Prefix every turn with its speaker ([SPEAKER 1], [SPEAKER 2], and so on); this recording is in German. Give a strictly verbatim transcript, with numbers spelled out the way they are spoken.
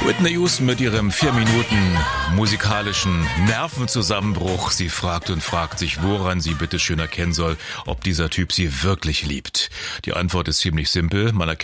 [SPEAKER 1] Whitney Houston mit ihrem vier Minuten musikalischen Nervenzusammenbruch. Sie fragt und fragt sich, woran sie bitte schön erkennen soll, ob dieser Typ sie wirklich liebt. Die Antwort ist ziemlich simpel. Man erkennt